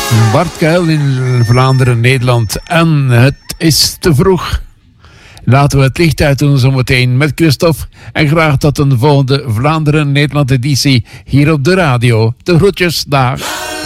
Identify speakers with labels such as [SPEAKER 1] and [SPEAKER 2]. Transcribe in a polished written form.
[SPEAKER 1] Bart Kuil in Vlaanderen, Nederland. En het is te vroeg. Laten we het licht uit doen zometeen met Christophe. En graag tot een volgende Vlaanderen-Nederland editie hier op de radio. De groetjes, dag.